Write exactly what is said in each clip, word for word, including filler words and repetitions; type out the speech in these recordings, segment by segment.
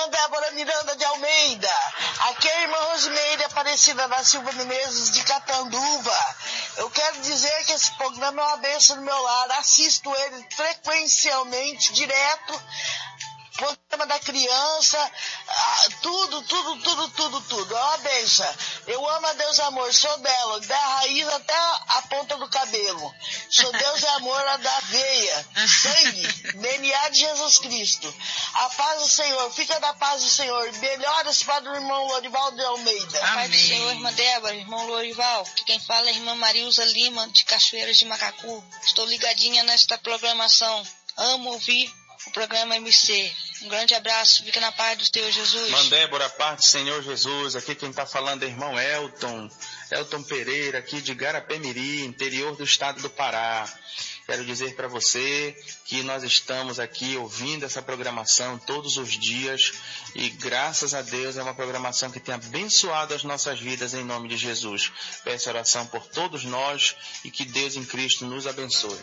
irmã Débora Miranda de Almeida. Aqui é a irmã Rosimeire Aparecida da Silva Menezes de Catanduva. Eu quero dizer que esse programa é uma bênção no meu lar. Assisto ele frequencialmente, direto. Programa da criança, tudo, tudo, tudo, tudo, tudo. É uma benção. Eu amo a Deus e Amor, sou dela, da raiz até a ponta do cabelo. Sou Deus e Amor da veia, sangue, D N A de Jesus Cristo. A paz do Senhor, fica da paz do Senhor. Melhoras para o irmão Lorival de Almeida. Amém. A paz do Senhor, irmã Débora, irmão Lorival. Que quem fala é a irmã Marilza Lima, de Cachoeiras de Macacu. Estou ligadinha nesta programação. Amo ouvir o programa M C. Um grande abraço, fica na paz do Senhor Jesus. Irmã Débora, paz do Senhor Jesus. Aqui quem está falando é irmão Elton, Elton Pereira, aqui de Garapé-Miri, interior do estado do Pará. Quero dizer para você que nós estamos aqui ouvindo essa programação todos os dias e graças a Deus é uma programação que tem abençoado as nossas vidas em nome de Jesus. Peço oração por todos nós e que Deus em Cristo nos abençoe.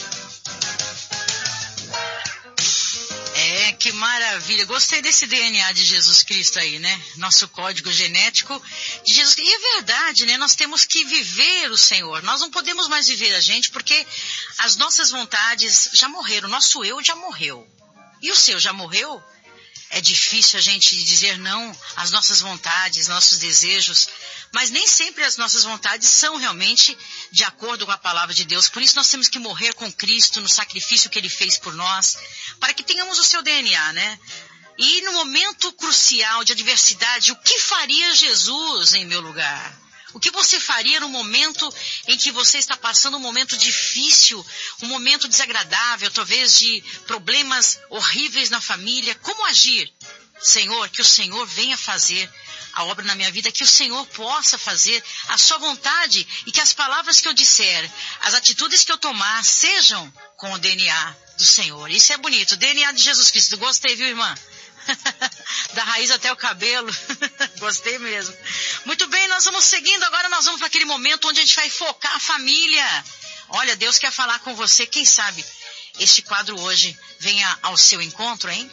É, que maravilha. Gostei desse D N A de Jesus Cristo aí, né? Nosso código genético de Jesus Cristo. E é verdade, né? Nós temos que viver o Senhor. Nós não podemos mais viver a gente porque as nossas vontades já morreram. O nosso eu já morreu. E o seu já morreu? É difícil a gente dizer não às nossas vontades, nossos desejos, mas nem sempre as nossas vontades são realmente de acordo com a palavra de Deus. Por isso nós temos que morrer com Cristo no sacrifício que Ele fez por nós, para que tenhamos o seu D N A, né? E no momento crucial de adversidade, o que faria Jesus em meu lugar? O que você faria no momento em que você está passando um momento difícil, um momento desagradável, talvez de problemas horríveis na família? Como agir? Senhor, que o Senhor venha fazer a obra na minha vida, que o Senhor possa fazer a sua vontade e que as palavras que eu disser, as atitudes que eu tomar, sejam com o D N A do Senhor. Isso é bonito, D N A de Jesus Cristo. Gostei, viu, irmã? Da raiz até o cabelo. Gostei mesmo. Muito bem, nós vamos seguindo. Agora nós vamos para aquele momento onde a gente vai focar a família. Olha, Deus quer falar com você. Quem sabe este quadro hoje venha ao seu encontro, hein?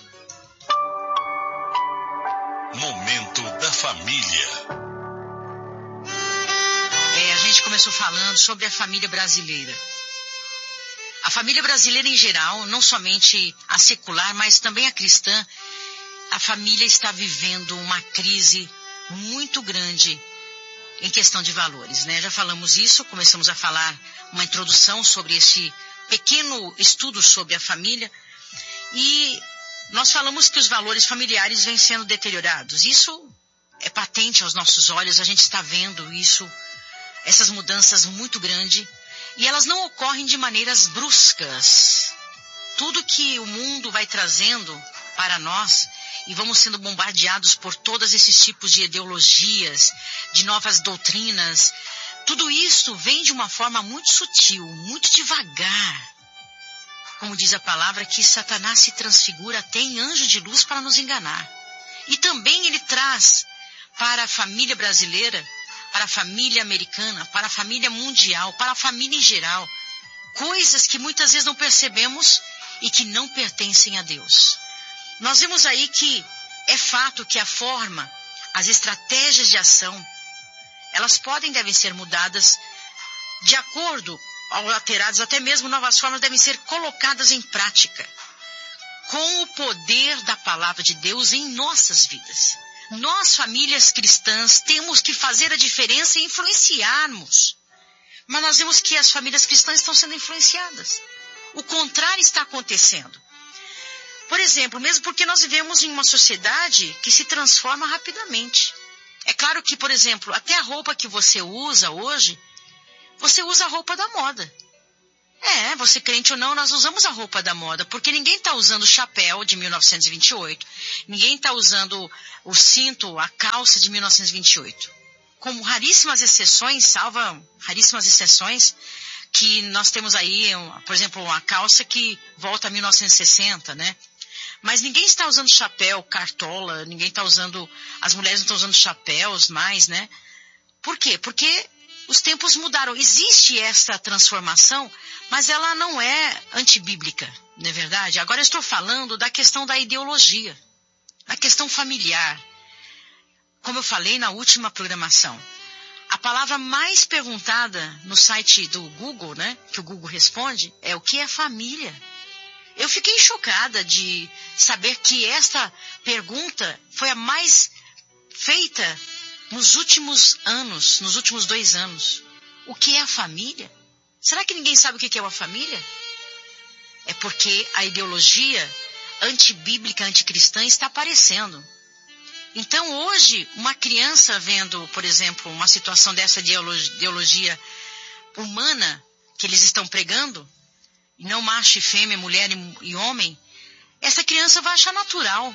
Momento da família. É, a gente começou falando sobre a família brasileira. A família brasileira em geral, não somente a secular, mas também a cristã, a família está vivendo uma crise muito grande em questão de valores, né? Já falamos isso, começamos a falar uma introdução sobre esse pequeno estudo sobre a família e nós falamos que os valores familiares vêm sendo deteriorados. Isso é patente aos nossos olhos, a gente está vendo isso, essas mudanças muito grandes, e elas não ocorrem de maneiras bruscas. Tudo que o mundo vai trazendo para nós, e vamos sendo bombardeados por todos esses tipos de ideologias, de novas doutrinas, tudo isso vem de uma forma muito sutil, muito devagar. Como diz a palavra, que Satanás se transfigura até em anjo de luz para nos enganar. E também ele traz para a família brasileira, para a família americana, para a família mundial, para a família em geral, coisas que muitas vezes não percebemos e que não pertencem a Deus. Nós vemos aí que é fato que a forma, as estratégias de ação, elas podem e devem ser mudadas de acordo, alteradas, até mesmo novas formas devem ser colocadas em prática, com o poder da palavra de Deus em nossas vidas. Nós, famílias cristãs, temos que fazer a diferença e influenciarmos. Mas nós vemos que as famílias cristãs estão sendo influenciadas. O contrário está acontecendo. Por exemplo, mesmo porque nós vivemos em uma sociedade que se transforma rapidamente. É claro que, por exemplo, até a roupa que você usa hoje, você usa a roupa da moda. É, você crente ou não, nós usamos a roupa da moda, porque ninguém está usando o chapéu de mil novecentos e vinte e oito, ninguém está usando o cinto, a calça de mil novecentos e vinte e oito. Com raríssimas exceções, salva raríssimas exceções, que nós temos aí, por exemplo, uma calça que volta a mil novecentos e sessenta, né? Mas ninguém está usando chapéu, cartola, ninguém está usando, as mulheres não estão usando chapéus mais, né? Por quê? Porque os tempos mudaram. Existe essa transformação, mas ela não é antibíblica, não é verdade? Agora eu estou falando da questão da ideologia. na questão familiar. Como eu falei na última programação, a palavra mais perguntada no site do Google, né, que o Google responde, é o que é família. Eu fiquei chocada de saber que esta pergunta foi a mais feita nos últimos anos, nos últimos dois anos. O que é a família? Será que ninguém sabe o que é uma família? É porque a ideologia antibíblica, anticristã está aparecendo. Então hoje, uma criança vendo, por exemplo, uma situação dessa ideologia humana que eles estão pregando, e não macho e fêmea, mulher e homem, essa criança vai achar natural.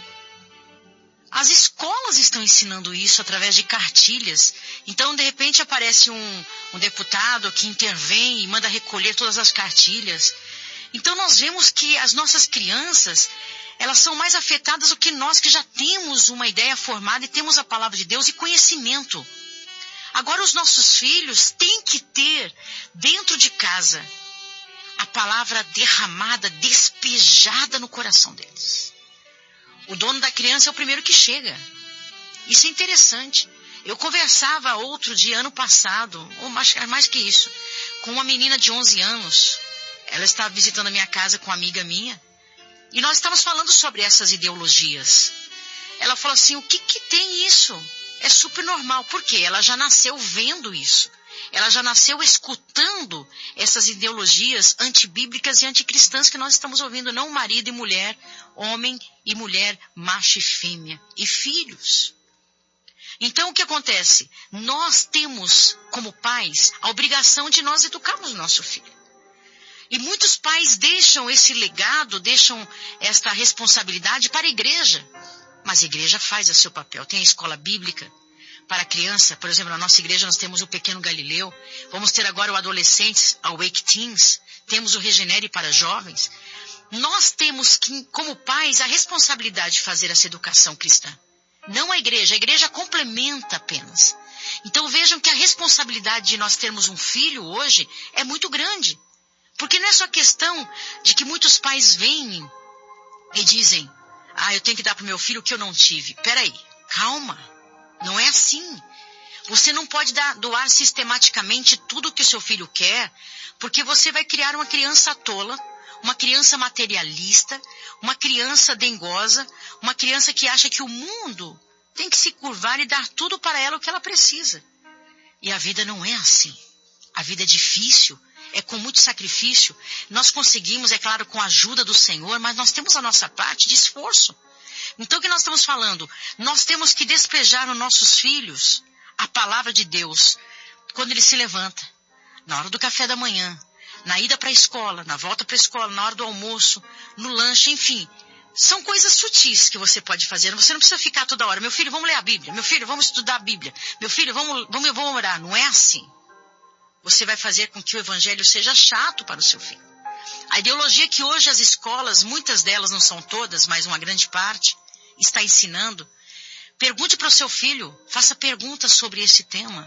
As escolas estão ensinando isso através de cartilhas. Então, de repente, aparece um, um deputado que intervém e manda recolher todas as cartilhas. Então, nós vemos que as nossas crianças, elas são mais afetadas do que nós que já temos uma ideia formada e temos a palavra de Deus e conhecimento. Agora, os nossos filhos têm que ter, dentro de casa, a palavra derramada, despejada no coração deles. O dono da criança é o primeiro que chega. Isso é interessante. Eu conversava outro dia, ano passado, ou mais, mais que isso, com uma menina de onze anos. Ela estava visitando a minha casa com uma amiga minha. E nós estávamos falando sobre essas ideologias. Ela falou assim, o que que tem isso? É super normal. Por quê? Ela já nasceu vendo isso. Ela já nasceu escutando essas ideologias antibíblicas e anticristãs que nós estamos ouvindo, não marido e mulher, homem e mulher, macho e fêmea, e filhos. Então o que acontece? Nós temos, como pais, a obrigação de nós educarmos o nosso filho. E muitos pais deixam esse legado, deixam esta responsabilidade para a igreja. Mas a igreja faz o seu papel. Tem a escola bíblica para a criança. Por exemplo, na nossa igreja nós temos o Pequeno Galileu. Vamos ter agora o Adolescentes, a Wake Teens. Temos o Regenere para jovens. Nós temos, que, como pais, a responsabilidade de fazer essa educação cristã. Não a igreja. A igreja complementa apenas. Então vejam que a responsabilidade de nós termos um filho hoje é muito grande. Porque não é só questão de que muitos pais vêm e dizem, ah, eu tenho que dar para o meu filho o que eu não tive. Peraí, calma. Não é assim. Você não pode dar, doar sistematicamente tudo o que o seu filho quer, porque você vai criar uma criança tola, uma criança materialista, uma criança dengosa, uma criança que acha que o mundo tem que se curvar e dar tudo para ela o que ela precisa. E a vida não é assim. A vida é difícil, é com muito sacrifício. Nós conseguimos, é claro, com a ajuda do Senhor, mas nós temos a nossa parte de esforço. Então o que nós estamos falando? Nós temos que despejar nos nossos filhos a palavra de Deus quando ele se levanta, na hora do café da manhã, na ida para a escola, na volta para a escola, na hora do almoço, no lanche, enfim. São coisas sutis que você pode fazer. Você não precisa ficar toda hora, meu filho, vamos ler a Bíblia, meu filho, vamos estudar a Bíblia, meu filho, vamos, vamos, vamos orar. Não é assim. Você vai fazer com que o evangelho seja chato para o seu filho. A ideologia que hoje as escolas, muitas delas, não são todas, mas uma grande parte, está ensinando. Pergunte para o seu filho, faça perguntas sobre esse tema.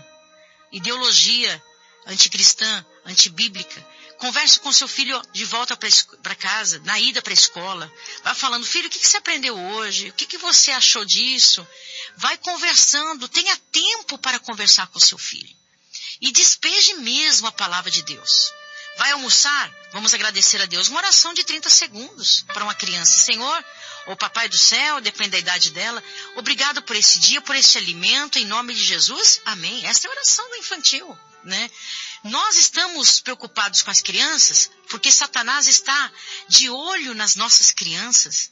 Ideologia anticristã, antibíblica. Converse com seu filho de volta para casa, na ida para a escola. Vai falando, filho, o que, que você aprendeu hoje? O que, que você achou disso? Vai conversando, tenha tempo para conversar com seu filho. E despeje mesmo a palavra de Deus. Vai almoçar? Vamos agradecer a Deus. Uma oração de trinta segundos para uma criança. Senhor, ou Papai do Céu, depende da idade dela, obrigado por esse dia, por esse alimento, em nome de Jesus. Amém. Essa é a oração do infantil, né? Nós estamos preocupados com as crianças porque Satanás está de olho nas nossas crianças,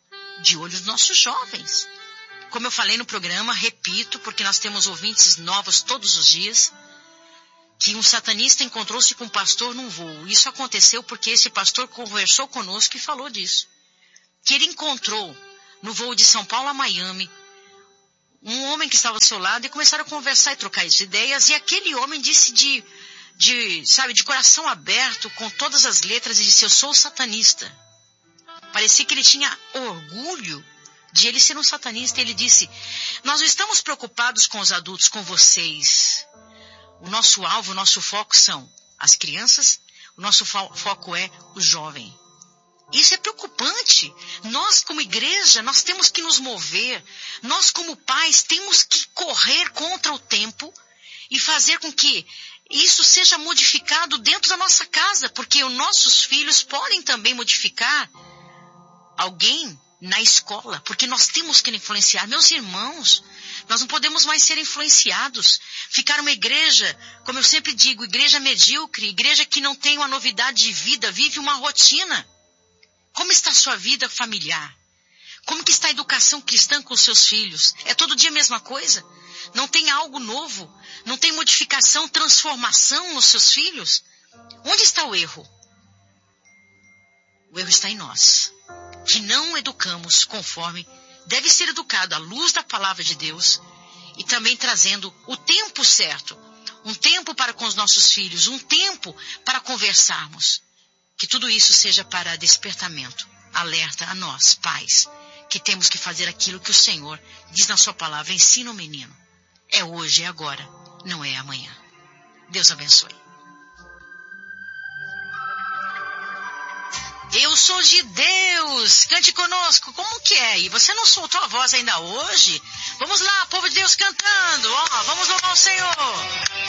de olho nos nossos jovens. Como eu falei no programa, repito, porque nós temos ouvintes novos todos os dias, que um satanista encontrou-se com um pastor num voo. Isso aconteceu porque esse pastor conversou conosco e falou disso. Que ele encontrou no voo de São Paulo a Miami um homem que estava ao seu lado e começaram a conversar e trocar as ideias. E aquele homem disse de, de, sabe, de coração aberto, com todas as letras, e disse, eu sou satanista. Parecia que ele tinha orgulho de ele ser um satanista. E ele disse, nós não estamos preocupados com os adultos, com vocês. O nosso alvo, o nosso foco são as crianças, o nosso fo- foco é o jovem. Isso é preocupante. Nós, como igreja, nós temos que nos mover. Nós, como pais, temos que correr contra o tempo e fazer com que isso seja modificado dentro da nossa casa, porque os nossos filhos podem também modificar alguém na escola, porque nós temos que influenciar. Meus irmãos, nós não podemos mais ser influenciados, ficar uma igreja, como eu sempre digo, igreja medíocre, igreja que não tem uma novidade de vida, vive uma rotina. Como está a sua vida familiar? Como que está a educação cristã com os seus filhos? É todo dia a mesma coisa? Não tem algo novo? Não tem modificação, transformação nos seus filhos? Onde está o erro? O erro está em nós, que não educamos conforme deve ser educado à luz da palavra de Deus e também trazendo o tempo certo, um tempo para com os nossos filhos, um tempo para conversarmos. Que tudo isso seja para despertamento, alerta a nós, pais, que temos que fazer aquilo que o Senhor diz na sua palavra, ensina o menino. É hoje, é agora, não é amanhã. Deus abençoe. Eu sou de Deus, cante conosco, como que é? E você não soltou a voz ainda hoje? Vamos lá, povo de Deus cantando, ó, vamos louvar o Senhor.